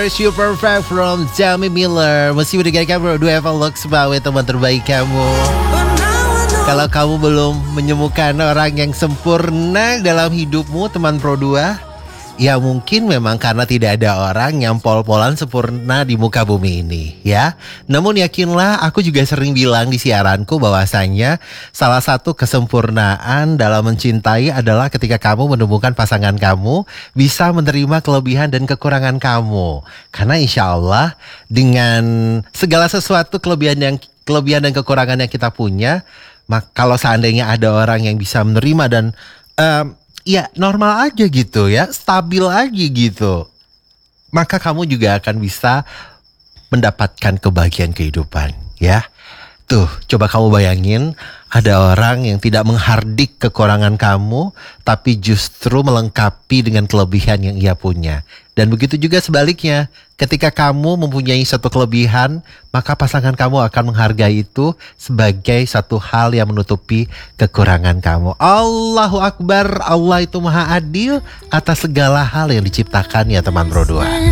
Wish You Perfect from Jamie Miller. Masih mendengarkan Pro 2 Evan Lux sebagai teman terbaik kamu. Kalau kamu belum menemukan orang yang sempurna dalam hidupmu, teman Pro 2, ya mungkin memang karena tidak ada orang yang pol-polan sempurna di muka bumi ini ya. Namun yakinlah, aku juga sering bilang di siaranku bahwasanya salah satu kesempurnaan dalam mencintai adalah ketika kamu menemukan pasangan kamu bisa menerima kelebihan dan kekurangan kamu. Karena insya Allah dengan segala sesuatu kelebihan dan kekurangan yang kita punya, kalau seandainya ada orang yang bisa menerima dan ya normal aja gitu ya, stabil aja gitu, maka kamu juga akan bisa mendapatkan kebahagiaan kehidupan ya. Tuh, coba kamu bayangin ada orang yang tidak menghardik kekurangan kamu, tapi justru melengkapi dengan kelebihan yang ia punya. Dan begitu juga sebaliknya, ketika kamu mempunyai satu kelebihan, maka pasangan kamu akan menghargai itu sebagai satu hal yang menutupi kekurangan kamu. Allahu Akbar, Allah itu maha adil atas segala hal yang diciptakan ya teman Pro 2.